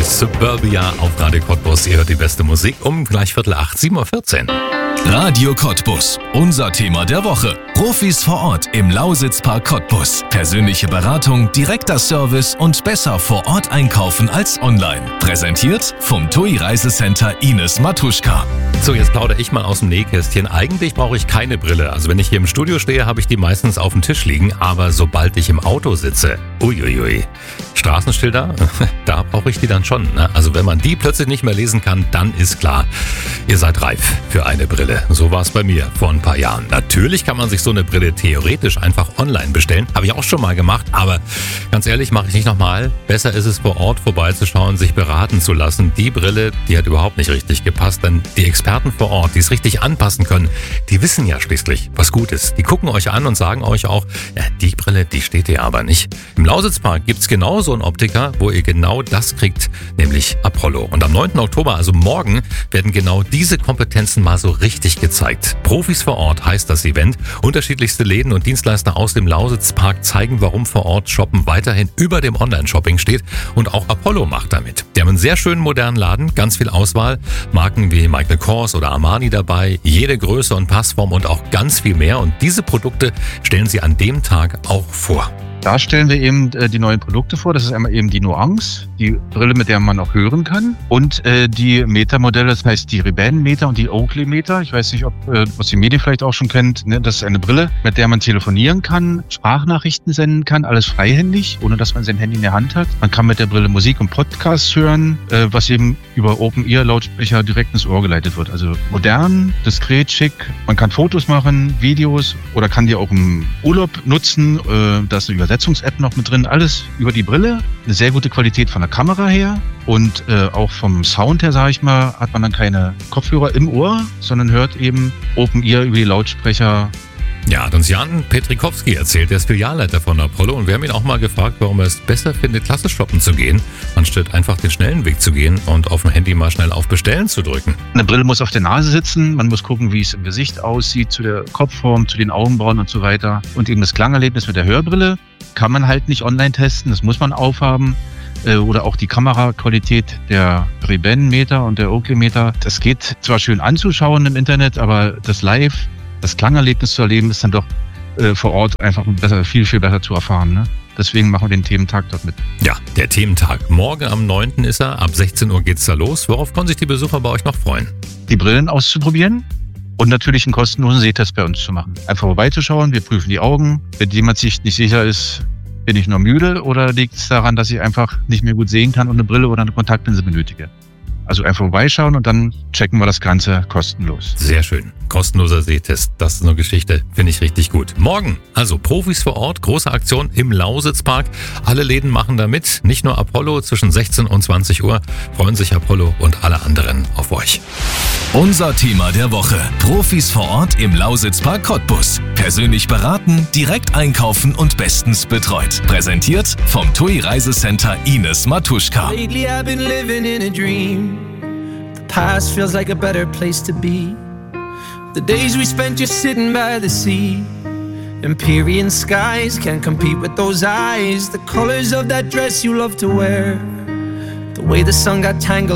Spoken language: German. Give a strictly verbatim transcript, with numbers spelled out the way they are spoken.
ist Suburbia auf Radio Cottbus. Ihr hört die beste Musik um gleich Viertel acht, sieben Uhr vierzehn. Radio Cottbus. Unser Thema der Woche. Profis vor Ort im Lausitzpark Cottbus. Persönliche Beratung, direkter Service und besser vor Ort einkaufen als online. Präsentiert vom T U I Reisecenter Ines Matuschka. So, jetzt plaudere ich mal aus dem Nähkästchen. Eigentlich brauche ich keine Brille. Also wenn ich hier im Studio stehe, habe ich die meistens auf dem Tisch liegen. Aber sobald ich im Auto sitze, uiuiui, Straßenschilder, da brauche ich die dann schon. Ne? Also wenn man die plötzlich nicht mehr lesen kann, dann ist klar, ihr seid reif für eine Brille. So war es bei mir vor ein paar Jahren. Natürlich kann man sich so eine Brille theoretisch einfach online bestellen. Habe ich auch schon mal gemacht. Aber ganz ehrlich, mache ich nicht nochmal. Besser ist es, vor Ort vorbeizuschauen, sich beraten zu lassen. Die Brille, die hat überhaupt nicht richtig gepasst. Denn die Experten vor Ort, die es richtig anpassen können, die wissen ja schließlich, was gut ist. Die gucken euch an und sagen euch auch, ja, die Brille, die steht dir aber nicht. Im Lausitzpark gibt es genau so einen Optiker, wo ihr genau das kriegt, nämlich Apollo. Und am neunten Oktober, also morgen, werden genau diese Kompetenzen mal so richtig gezeigt. Profis vor Ort heißt das Event. Unterschiedlichste Läden und Dienstleister aus dem Lausitzpark zeigen, warum vor Ort Shoppen weiterhin über dem Online-Shopping steht. Und auch Apollo macht damit. Die haben einen sehr schönen modernen Laden, ganz viel Auswahl. Marken wie Michael Kors oder Armani dabei, jede Größe und Passform und auch ganz viel mehr. Und diese Produkte stellen sie an dem Tag auch vor. Da stellen wir eben äh, die neuen Produkte vor. Das ist einmal eben die Nuance, die Brille, mit der man auch hören kann. Und äh, die Meter-Modelle, das heißt die Ray-Ban-Meter und die Oakley-Meter. Ich weiß nicht, ob äh, was die Medien vielleicht auch schon kennt. Ne? Das ist eine Brille, mit der man telefonieren kann, Sprachnachrichten senden kann, alles freihändig, ohne dass man sein Handy in der Hand hat. Man kann mit der Brille Musik und Podcasts hören, äh, was eben über Open-Ear-Lautsprecher direkt ins Ohr geleitet wird. Also modern, diskret, schick. Man kann Fotos machen, Videos oder kann die auch im Urlaub nutzen. Äh, das ist eine Übersetzungs-App noch mit drin, alles über die Brille. Eine sehr gute Qualität von der Kamera her und äh, auch vom Sound her, sage ich mal, hat man dann keine Kopfhörer im Ohr, sondern hört eben Open Ear über die Lautsprecher. Ja, hat uns Jan Petrikowski erzählt, der ist Filialleiter von Apollo, und wir haben ihn auch mal gefragt, warum er es besser findet, klassisch shoppen zu gehen, anstatt einfach den schnellen Weg zu gehen und auf dem Handy mal schnell auf Bestellen zu drücken. Eine Brille muss auf der Nase sitzen, man muss gucken, wie es im Gesicht aussieht, zu der Kopfform, zu den Augenbrauen und so weiter. Und eben das Klangerlebnis mit der Hörbrille kann man halt nicht online testen, das muss man aufhaben. Oder auch die Kameraqualität der Ray-Ban-Meter und der Oakley-Meter. Das geht zwar schön anzuschauen im Internet, aber das Live, das Klangerlebnis zu erleben, ist dann doch äh, vor Ort einfach besser, viel, viel besser zu erfahren. Ne? Deswegen machen wir den Thementag dort mit. Ja, der Thementag. Morgen am neunten ist er. Ab sechzehn Uhr geht's da los. Worauf können sich die Besucher bei euch noch freuen? Die Brillen auszuprobieren und natürlich einen kostenlosen Sehtest bei uns zu machen. Einfach vorbeizuschauen, wir prüfen die Augen. Wenn jemand sich nicht sicher ist, bin ich nur müde oder liegt es daran, dass ich einfach nicht mehr gut sehen kann und eine Brille oder eine Kontaktlinse benötige? Also einfach vorbeischauen und dann checken wir das Ganze kostenlos. Sehr schön. Kostenloser Sehtest. Das ist eine Geschichte, finde ich richtig gut. Morgen, also Profis vor Ort, große Aktion im Lausitzpark. Alle Läden machen da mit. Nicht nur Apollo, zwischen sechzehn und zwanzig Uhr freuen sich Apollo und alle anderen auf euch. Unser Thema der Woche. Profis vor Ort im Lausitzpark Cottbus. Persönlich beraten, direkt einkaufen und bestens betreut. Präsentiert vom T U I Reisecenter Ines Matuschka. Lately I've been living in a dream. The past feels like a better place to be. The days we spent just sitting by the sea. Empyrean skies can't compete with those eyes. The colors of that dress you love to wear. The way the sun got tangled